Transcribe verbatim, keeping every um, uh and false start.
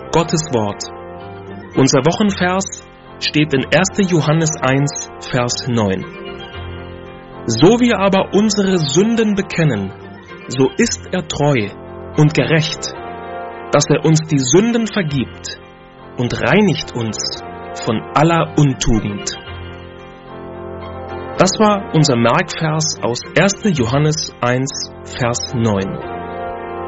Gottes Wort. Unser Wochenvers steht in erster Johannes eins, Vers neun. So wir aber unsere Sünden bekennen, so ist er treu und gerecht, dass er uns die Sünden vergibt und reinigt uns von aller Untugend. Das war unser Merkvers aus erster Johannes eins, Vers neun.